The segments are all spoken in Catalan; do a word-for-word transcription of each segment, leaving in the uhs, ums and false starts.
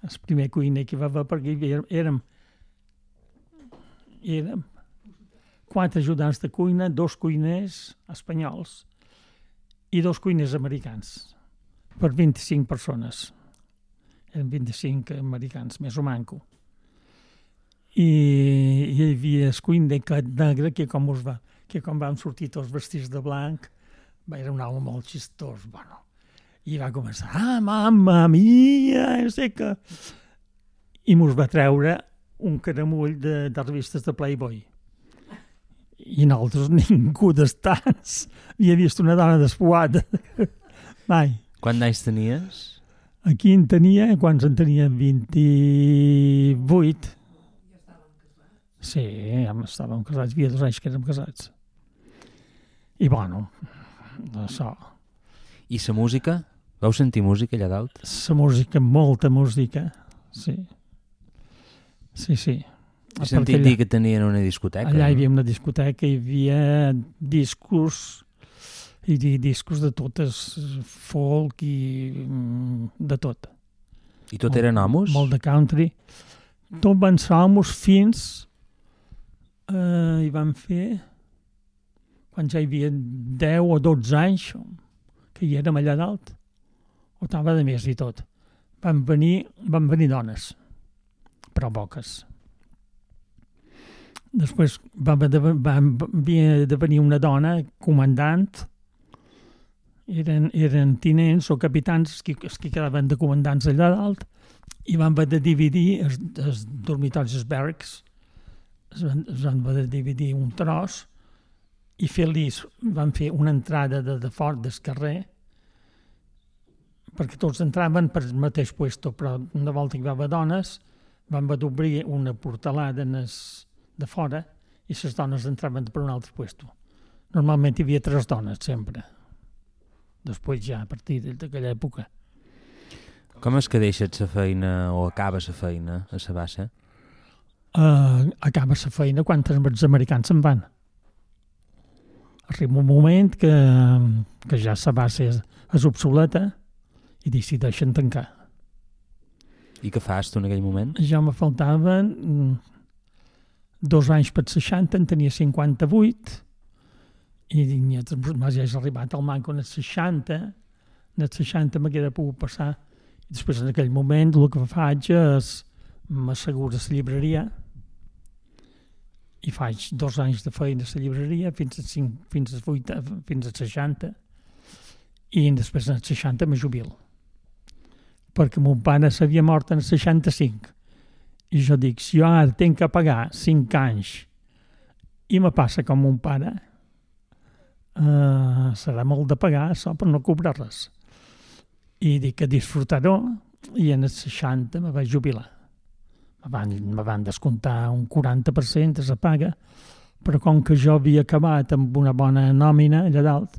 el primer cuiner que va haver, perquè érem, érem quatre ajudants de cuina, dos cuiners espanyols i dos cuiners americans, per vint-i-cinc persones. Eren vint-i-cinc americans, més o manco. I hi havia el cuiner negre, que com, us va, que com vam sortir tots vestits de blanc, va, era un home molt xistós, bueno, i va començar, ah, mamma mia, no sé què. I mos va treure un caramull de, de revistes de Playboy. I nosaltres, ningú d'estants, havia vist una dona despuada. Mai. Quants anys tenies? Aquí en tenia, quants en tenia? vint-i-vuit. Ja estàvem casats. Sí, ja estàvem casats, havia dos anys que érem casats. I bueno, això. I la música? Vau sentir música allà dalt? La música, molta música, sí. Sí, sí. He sentit allà, dir que tenien una discoteca. Allà no? Hi havia una discoteca, hi havia discos, hi havia discos de totes, folk i de tot. I tot eren homos? Molt de country. Tot van ser homos fins, eh, hi van fer, quan ja hi havia deu o dotze anys, que hi érem allà dalt, o estava de més i tot. Van venir, van venir dones, però poques. Després va, va, va, havia de venir una dona, comandant, eren, eren tinents o capitans els que, els que quedaven de comandants allà dalt, i van haver de dividir els, els dormitoris, els barracks, es van, es van haver de dividir un tros i fer-li, van fer una entrada de, de fort del carrer, perquè tots entraven per el mateix puesto, però una volta que hi va haver dones, van haver d'obrir una portalada en es, de fora i les dones entraven per un altre puesto. Normalment hi havia tres dones, sempre. Després ja, a partir d'aquella època. Com és que deixes la feina o acabes la feina a la bassa? Uh, acaba la feina quan els americans se'n van. Arriba un moment que, que ja la bassa és, és obsoleta i decideixen tancar. I què fas tu en aquell moment? Ja me faltaven dos anys per seixanta, en tenia cinquanta-vuit, i ja has arribat al manco en el seixanta, en el seixanta m'haguera pogut passar, i després en aquell moment el que faig és m'asseguro a la llibreria, i faig dos anys de feina a la llibreria fins a, cinc, fins a, vuit, fins a seixanta, i després en el seixanta me jubilo. Perquè mon pare s'havia mort en el seixanta-cinc. I jo dic, si jo ara tinc que pagar cinc anys i me passa com mon pare, uh, serà molt de pagar això per no cobrar res. I dic que disfrutar-ho, i en el seixanta me vaig jubilar. Me van, me van descomptar un quaranta per cent de la paga, però com que jo havia acabat amb una bona nòmina allà dalt,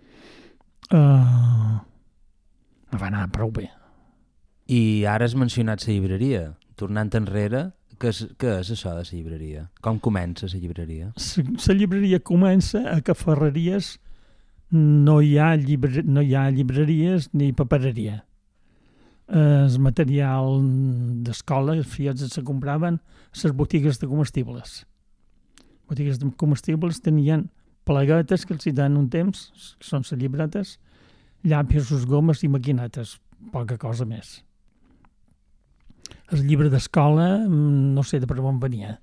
uh, me va anar prou bé. I ara has mencionat la llibreria. Tornant enrere, què és, què és això de la llibreria? Com comença la llibreria? La llibreria comença a que a Ferreries no hi ha, llibre, no hi ha llibreries ni papereria. El material d'escola, els fiats se compraven a les botigues de comestibles. Botigues de comestibles tenien pleguetes que els hi dan un temps, que són les llibretes, llapis, gomes i maquinetes, poca cosa més. El llibre d'escola no sé de per on venia.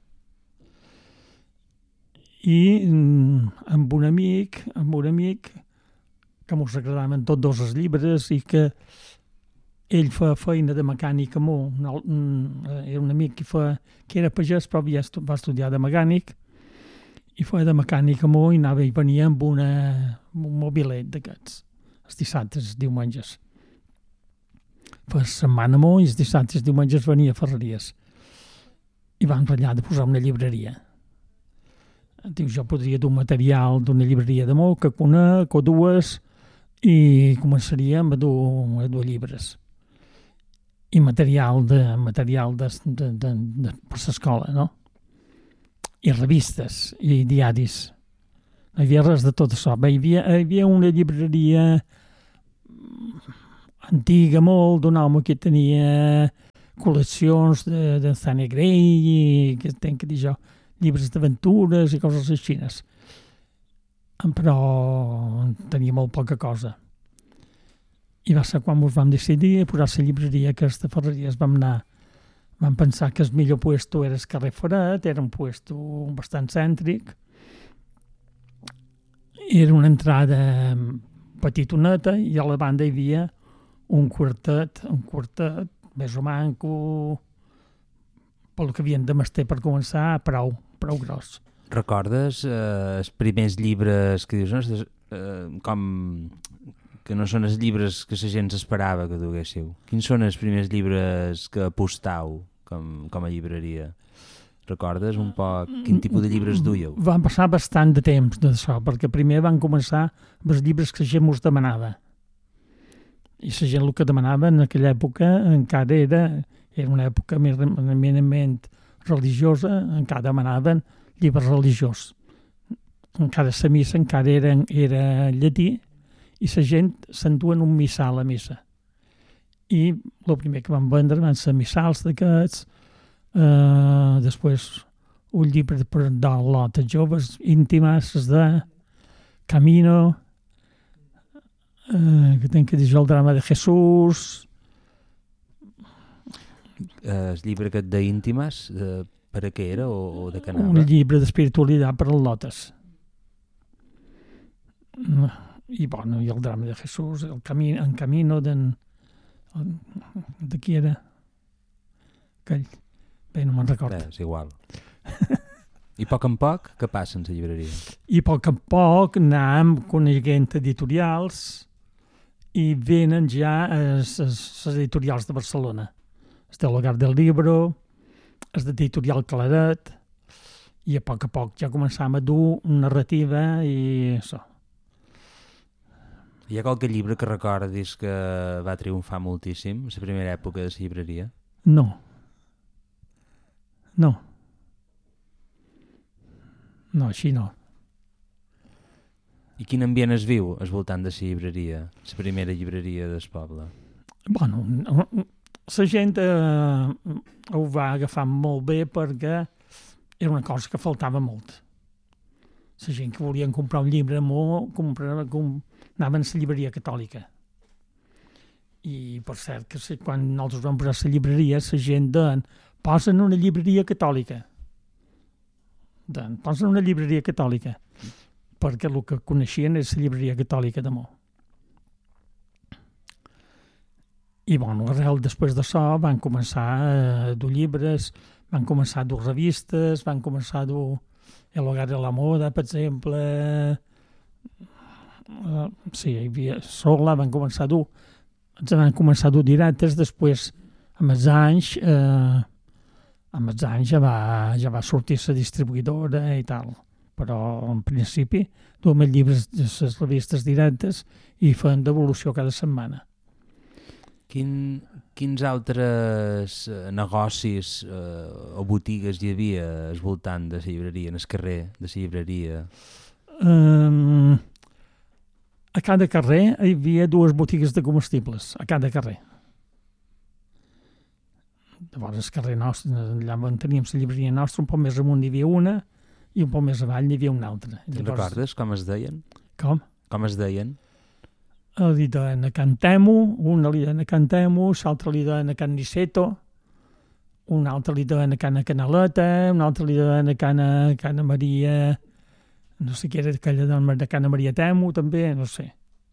I amb un amic, amb un amic que mos agradaven tots dos els llibres i que ell fa feina de mecànic amb un, era un amic que, fa, que era pagès però havia, va estudiar de mecànic i feia de mecànic amb un i anava i venia amb una, un mobilet d'aquests, els dissabtes, els diumenges. Per setmana amb un i els dissabtes, els diumenges venia a Ferreries i van ratllar de posar una llibreria. Diu, jo podria dur material d'una llibreria de mo, que conec, o dues, i començaríem a dur, a dur llibres. I material de material de, de, de, de, per l'escola, no? I revistes, i diaris. No hi havia res de tot això. Hi havia, hi havia una llibreria antiga molt, d'un home que tenia col·leccions de, de Nathaniel Gray i que tenc que dir jo, llibres d'aventures i coses així. Però tenia molt poca cosa. I va ser quan ens vam decidir a posar la llibreria aquesta Ferreries. Vam anar, vam pensar que el millor puesto era el carrer Foret, era un puesto bastant cèntric. Era una entrada petitoneta i a la banda hi havia un quartet, un quartet més o manco, pel que havien de mestre per començar, prou, prou gros. Recordes eh, els primers llibres que dius, no, eh, com que no són els llibres que la gent s'esperava que duguéssiu? Quins són els primers llibres que apostau com, com a llibreria? Recordes un poc quin tipus de llibres duieu? Va passar bastant de temps d'això, perquè primer van començar amb els llibres que la gent mos demanava. I la gent el que demanava en aquella època encara era, era una època més eminentment religiosa, encara demanaven llibres religiosos. Encara la missa encara era, era llatí i la gent s'enduen un missal a missa. I el primer que van vendre van ser missals d'aquests, Uh, després un llibre per d'al·lotes joves íntimes de Camino, uh, que tenc que dir el drama de Jesús. Uh, el llibre aquest d'íntimes, de, per a què era o, o de què anava? Un llibre d'espiritualitat per al·lotes. Uh, I bueno, i el drama de Jesús, el camí, en Camino de, de qui era? Aquell. Bé, no me'n recordo. Bé, és igual. I poc en poc, què passa en la llibreria? I a poc a poc anem coneguent editorials i venen ja les editorials de Barcelona. Es de l'Hogar del Libro, es d'Editorial Claret, i a poc a poc ja començam a dur una narrativa i això. Hi ha qualque llibre que recordis que va triomfar moltíssim a la primera època de la llibreria? No. No. No, així no. I quin ambient es viu al voltant de la llibreria, la primera llibreria del poble? Bueno, la gent eh, ho va agafar molt bé perquè era una cosa que faltava molt. La gent que volien comprar un llibre molt, comprava, com, anaven a la llibreria catòlica. I per cert que quan nosaltres vam posar la llibreria, la gent deien posen una llibreria catòlica. Posen una llibreria catòlica. Perquè el que coneixien és la llibreria catòlica d'Amor. I, bueno, arrel després d'això van començar a dur llibres, van començar a dur revistes, van començar a dur El Hogar de la Moda, per exemple. Uh, sí, hi havia Sola, van començar a dur. Ens van començar a dur directes, després, amb els anys, eh, amb els anys ja va, ja va sortir la distribuïdora i tal, però en principi duem els llibres de les revistes directes i feien devolució cada setmana. Quin, quins altres negocis eh, o botigues hi havia al voltant de la llibreria, en el carrer de la llibreria? Um, a cada carrer hi havia dues botigues de comestibles, a cada carrer. Llavors, el carrer nostre, allà on teníem la llibreria nostra, un poc més amunt hi havia una i un poc més avall hi havia una altra. Te'n recordes com es deien? Com? Com es deien? Li deien a Can Temo, una li deien a Can Temo, l'altra li deien a Can Niceto, una altra li deien a Can Canaleta, una altra li deien a Can, Can Maria, no sé què era aquella de Can Maria Temo, també, no sé.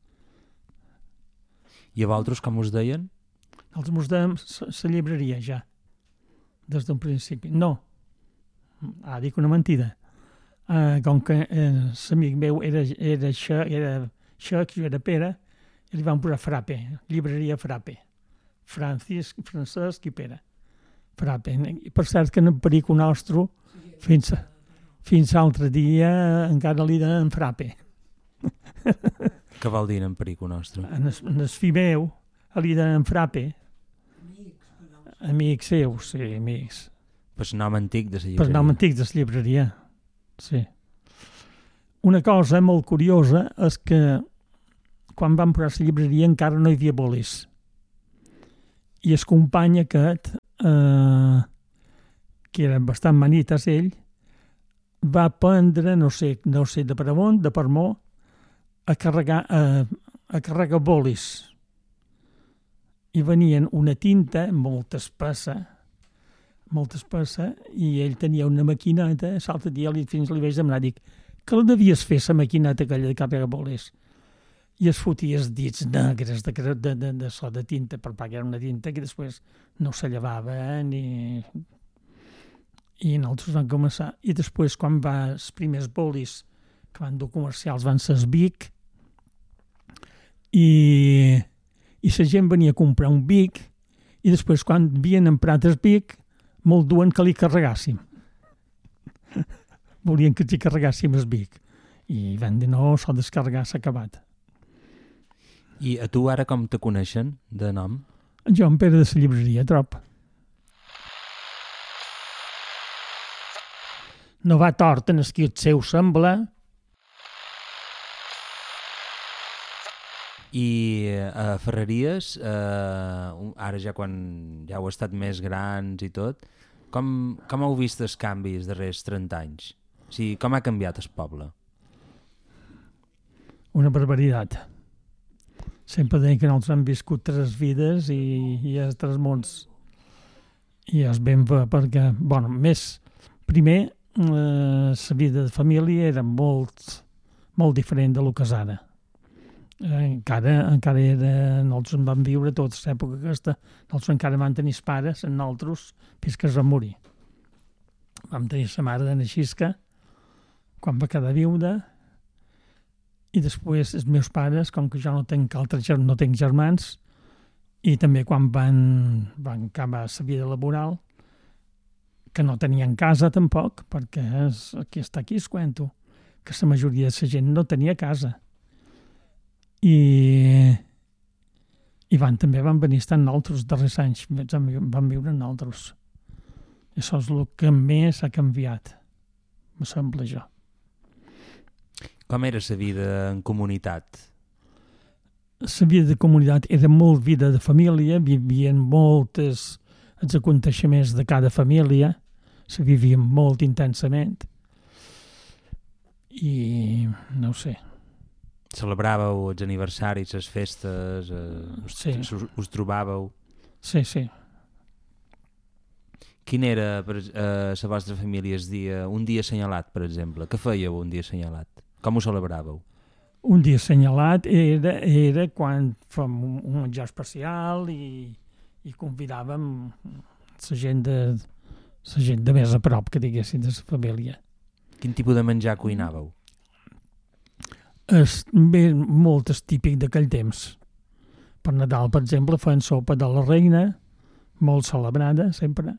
I a vosaltres com us deien? Els mos dèiem la llibreria ja, des d'un principi. No, ah, dic una mentida. Uh, com que uh, l'amic meu era, era, xe, era xec, jo era Pere, i li vam posar Frappe, llibreria Frappe. Francisc, Francesc i Pere. Frappe. I per cert que en el perico nostre, fins, fins l'altre dia, encara li deien Frappe. Què vol dir en perico nostre? En el, en el fill meu, li deien Frappe. Amics seus, sí, amics. Per nom antic de la llibreria. Per nom antic de la llibreria, sí. Una cosa molt curiosa és que quan vam posar la llibreria encara no hi havia bolis. I el company aquest eh, que era bastant manites ell, va aprendre, no sé, no sé de per on, de per mo, a carregar, a, a carregar bolis. I venien una tinta molt espessa, molt espessa, i ell tenia una maquineta, l'altre dia fins li vaig demanar, dic, que la devies fer, la maquineta aquella de carregar bolis? I es fotia els dits negres de, de, de, de, de, de tinta, per pagar era una tinta que després no se llevava, eh, ni... I nosaltres vam començar. I després, quan va els primers bolis que van dur comercials, van ser els Bic, i, i la gent venia a comprar un Bic, i després, quan havien emprat els Bic, molt duen que li carregàssim. Volien que li carregàssim els Bic. I van dir, no, s'ha descarregar, s'ha acabat. I a tu ara com te coneixen, de nom? Jo, en Pere de la llibreria, trop. No va tort en el que el seu sembla. I a Ferreries, eh, ara ja quan ja heu estat més grans i tot, com, com heu vist els canvis darrers trenta anys? O sigui, com ha canviat el poble? Una barbaritat. Sempre deia que nosaltres hem viscut tres vides i, i els tres mons. I és ben bé, perquè, bueno, més, primer, la eh, vida de família era molt, molt diferent de lo que és ara. Eh, encara, encara era, nosaltres en vam viure tota l'època aquesta, nosaltres encara vam tenir els pares, en nosaltres, fins que es van morir. Vam tenir la mare de Naixisca, quan va quedar viuda, i després els meus pares, com que jo no tenc altres germans, no tenc germans, i també quan van, van acabar la vida laboral, que no tenien casa tampoc, perquè és, aquí està aquí, es cuento, que la majoria de la gent no tenia casa. I, i van, també van venir a estar nosaltres els darrers anys, van viure nosaltres. I això és el que més ha canviat, me sembla jo. Com era la vida en comunitat? La vida de comunitat era molt vida de família, vivien moltes els aconteixements de cada família, se vivien molt intensament i no ho sé. Celebràveu els aniversaris, les festes, eh, sí. us, us trobàveu? Sí, sí. Quin era per, eh, la vostra família el dia, un dia assenyalat, per exemple? Què fèieu un dia assenyalat? Com ho celebràveu? Un dia assenyalat era, era quan fem un, un menjar especial i, i convidàvem la gent de la gent de més a prop, que diguessin, de la família. Quin tipus de menjar cuinàveu? És molt és típic d'aquell temps. Per Nadal, per exemple, feien sopa de la reina, molt celebrada, sempre.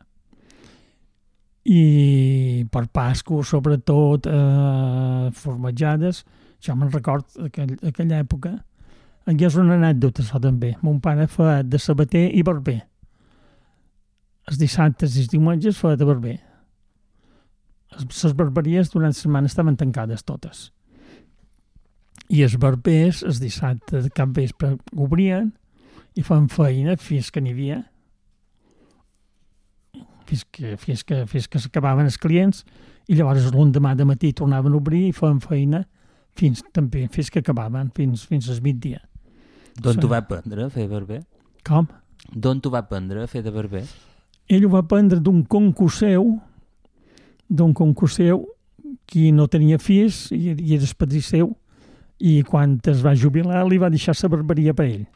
I per Pasco, sobretot, eh, formatjades. Jo me'n record, aquell, aquella època, aquí és una anècdota, això també. Mon pare feia de sabater i barber. Els dissabtes i els diumenges feia de barber. Les barberies durant la setmana estaven tancades totes. I els barbers, els dissabtes de cap vespre, obrien i feien feina fins que n'hi havia. Fins que, fins que, fins que s'acabaven els clients i llavors l'endemà de matí tornaven a obrir i feien feina fins, també, fins que acabaven, fins, fins al migdia. D'on t'ho va aprendre a fer barber? Com? D'on t'ho va aprendre a fer de barber? Ell ho va aprendre d'un concurs seu, d'un concurs seu, qui no tenia fills i, i era el padrí seu, i quan es va jubilar li va deixar la barberia per ell.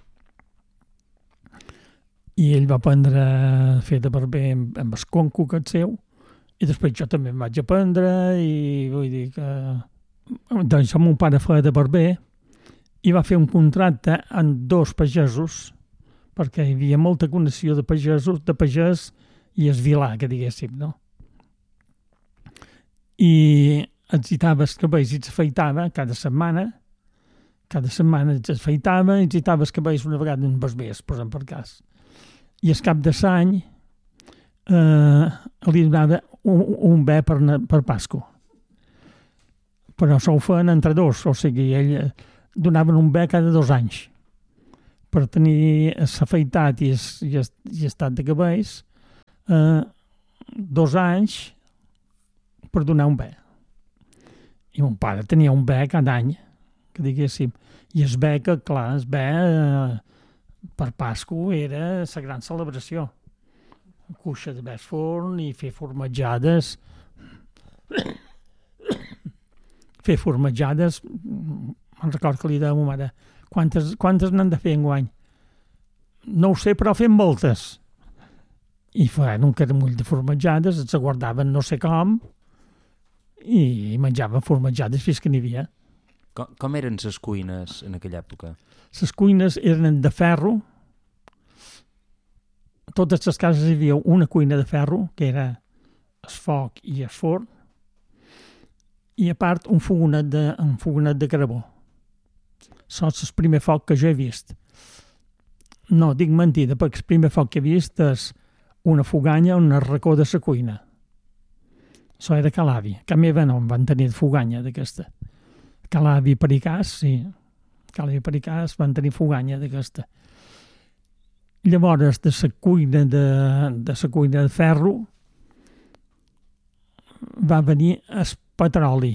I ell va aprendre a fer de barber amb, amb el conco aquest seu, i després jo també em vaig aprendre, i vull dir que... Doncs mon pare feia de barber, i va fer un contracte amb dos pagesos, perquè hi havia molta connexió de pagesos, de pagès i es vilà, que diguéssim, no? I els gitava els cabells i els afeitava cada setmana, cada setmana els afeitava i els gitava els cabells una vegada en barbers, posem per cas. I al cap de l'any eh, li donava un, un bé per, per Pasco. Però això ho feien entre dos, o sigui, ell donaven un bé cada dos anys per tenir l'afeitat i, i, i estat de cabells eh, dos anys per donar un bé. I mon pare tenia un bé cada any, que diguéssim. I es bé que, clar, es bé eh, per Pasco era la gran celebració. Cuixa de bes forn i fer formatjades. fer formatjades, me'n record que li deia a ma mare, quantes, quantes n'han de fer enguany? No ho sé, però fem moltes. I feien un caramull de formatjades, els guardaven no sé com, i menjaven formatjades fins que n'hi havia. Com, com eren les cuines en aquella època? Les cuines eren de ferro. Totes les cases hi havia una cuina de ferro, que era el foc i el forn, i a part un fogonet de, un fogonet de carbó. Són el primer foc que jo he vist. No, dic mentida, perquè el primer foc que he vist és una foganya, un racó de la cuina. Això era Calavi. A meva no en van tenir foganya d'aquesta. Calavi i Pericàs, sí. Calavi i Pericàs van tenir foganya d'aquesta. Llavors, de la cuina de, de la cuina de ferro va venir el petroli.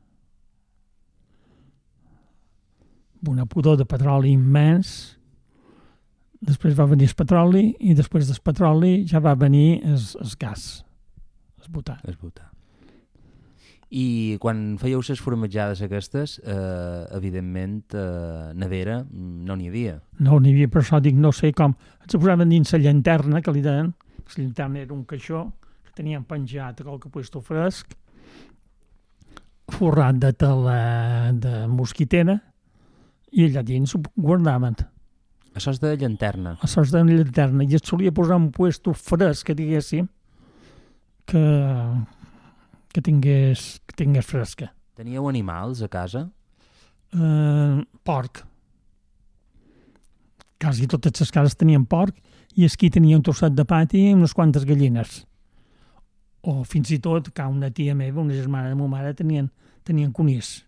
Una pudor de petroli immens. Després va venir el petroli i després del petroli ja va venir el, el gas, el butà. El butà. I quan fèieu les formatjades aquestes, eh, evidentment, eh, nevera no n'hi havia. No n'hi havia, per això dic, no sé com. Ens posaven dins la llanterna, que li deien. La llanterna era un caixó que tenien penjat a qualque puesto fresc, forrat de tela de mosquitera, i allà dins ho guardaven. Això és de llanterna. Això és de llanterna. I es solia posar un puesto fresc, que diguéssim, que... que tingués, que tingués fresca. Teníeu animals a casa? Uh, porc. Quasi totes les cases tenien porc i aquí tenia un trosset de pati i unes quantes gallines. O fins i tot, que una tia meva, una germana de ma mare, tenien, tenien conills.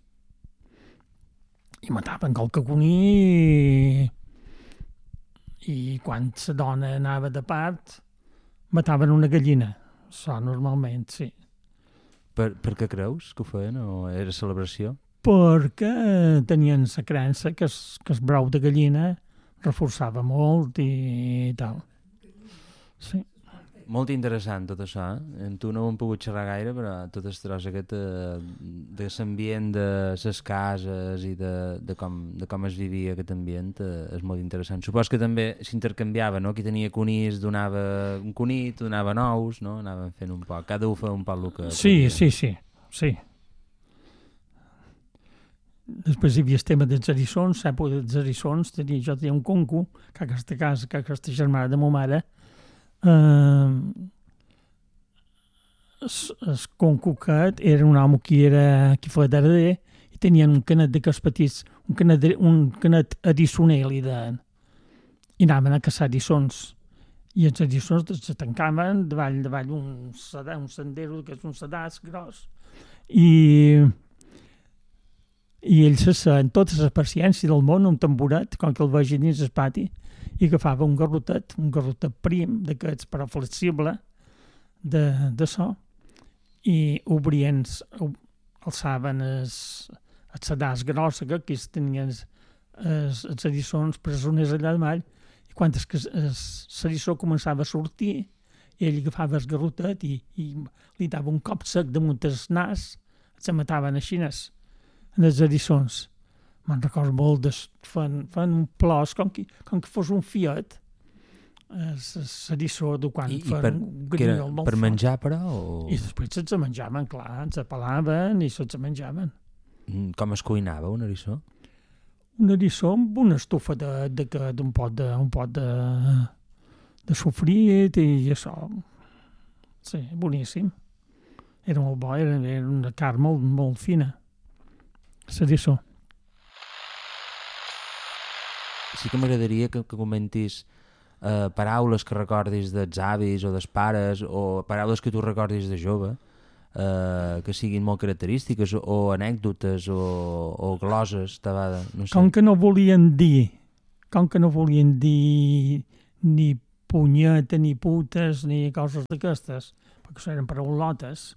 I mataven qualque conill i, i quan la dona anava de part mataven una gallina. Això normalment, sí. Per, per què creus que ho feien? O era celebració? Perquè tenien la creença que es, que el brou de gallina reforçava molt i tal. Sí. Molt interessant tot això, eh? En tu no ho hem pogut xerrar gaire, però tot el tros aquest eh, de l'ambient de les cases i de, de, com, de com es vivia aquest ambient eh, és molt interessant. Supos que també s'intercanviava, no? Qui tenia conills donava un conill, donava nous, no? Anaven fent un poc, cada un feia un poc el que... Sí, sí, sí, sí. Després hi havia el tema dels eriçons, l'època dels eriçons, tenia, jo tenia un conco, que aquesta casa, que aquesta germana de ma mare, Uh, el conco aquest era un home que era qui feia d'herder i tenien un canet d'aquests petits, un canet, un canet eriçoner, li deien, i anaven a caçar eriçons i els eriçons se tancaven davall, davall un, un sendero que és un sedàs gros i i ells amb tota la paciència del món, un tamboret, com que el vegin dins el pati, i agafava un garrotet, un garrotet prim, d'aquests però flexible, de, de so, i obrien, alçaven el sedàs gros, que aquí tenien els, els eriçons presoners allà de mall, i quan l'eriçó començava a sortir, ell agafava el garrotet i, i li dava un cop sec damunt el nas, se mataven així, en els eriçons. Me'n recordo molt de fan, fan un plors com que, com que fos un fiat l'eriçó de quan I, fan i per, un grinyol molt per fort. menjar, però? O... I després se'ls menjaven, clar, ens apel·laven i se'ls menjaven. Com es cuinava un eriçó? Un eriçó amb una estufa de, de, de, d'un pot de, un pot de, de sofrit i això. Sí, boníssim. Era molt bo, era, era una carn molt, molt fina. L'eriçó. Sí que m'agradaria que, que comentis eh, paraules que recordis dels avis o dels pares o paraules que tu recordis de jove eh, que siguin molt característiques o, o anècdotes o, o gloses, tabada, no sé. Com que no volien dir, com que no volien dir ni punyeta, ni putes, ni coses d'aquestes, perquè això eren paraulotes.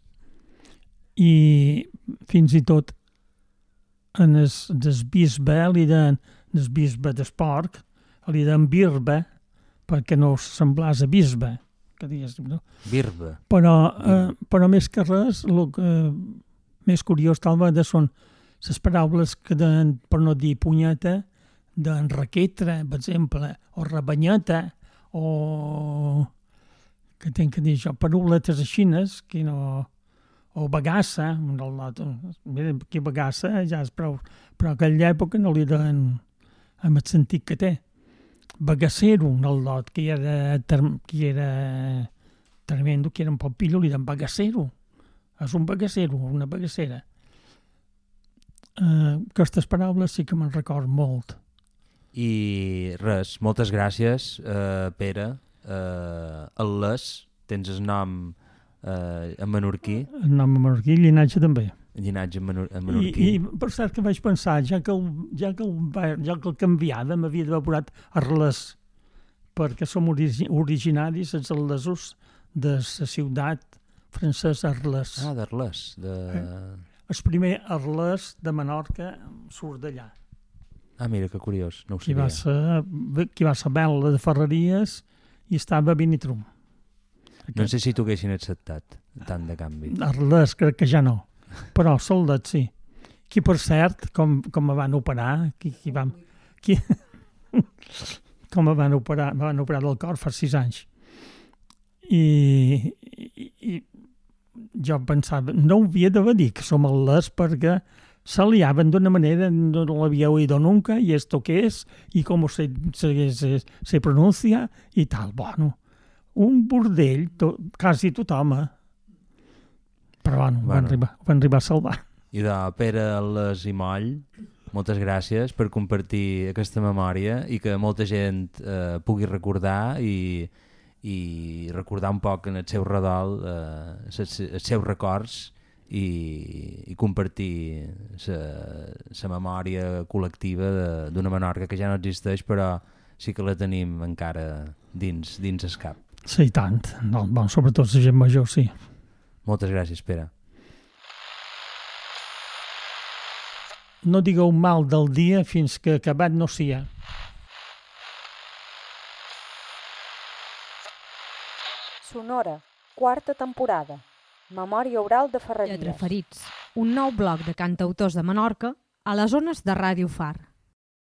I fins i tot en el, el bisbe li deien, el bisbe d'Esporc, li deien birbe, perquè no semblàs a bisbe, que diguéssim, no? Birbe. Però, eh, però més que res, el que eh, més curiós tal vegada són les paraules que deien, per no dir punyeta, de raquetre, per exemple, o rabanyeta, o que tinc que dir això, parauletes aixines, que no... o bagassa, mira, aquí bagassa ja és prou, però a aquella època no li deien amb el sentit que té. Bagassero, el lot, que era, que era tremendo, que era un poc pillo, li deien bagassero. És un bagassero, una bagassera. Uh, aquestes paraules sí que me'n record molt. I res, moltes gràcies, uh, Pere. Uh, el Les, tens el nom uh, en menorquí. El nom en menorquí, llinatge també. Llinatge en, menor, en menorquí. I, I per cert que vaig pensar, ja que el, ja que el, ja que el canviada m'havia d'haver posat Arles, perquè som origi, originaris els arlesos de la ciutat francesa Arles. Ah, d'Arles. De... Eh? El primer Arles de Menorca surt d'allà. Ah, mira, que curiós, no ho Qui sabia. va ser, qui va ser Bel·la de Ferreries i estava a Vinitrum. No sé si t'ho haguessin acceptat, tant de canvi. Arles crec que ja no, però soldat sí. Qui, per cert, com, com me van operar, qui, qui vam, qui, com me van operar, me van operar del cor fa sis anys. I, i, i jo pensava, no ho havia d'haver dit que som Arles perquè se liaven d'una manera, no l'havia oído nunca, y esto qué es, y cómo se, se, se, se pronuncia, i tal. Bueno, un bordell, to, quasi tothom, eh? Però bueno, Bueno. van arribar, van arribar a salvar. I de Pere, Les i Moll, moltes gràcies per compartir aquesta memòria i que molta gent eh, pugui recordar i, i recordar un poc en el seu redol eh, ses, els seus records i, i compartir la memòria col·lectiva d'una Menorca que ja no existeix, però sí que la tenim encara dins, dins el cap. Sí, i tant. No, bon, sobretot la gent major, sí. Moltes gràcies, Pere. No digueu mal del dia fins que acabat no sia. Sonora, quarta temporada. Memòria oral de Ferreries. Lletraferits, un nou bloc de cantautors de Menorca a les ones de Ràdio Far.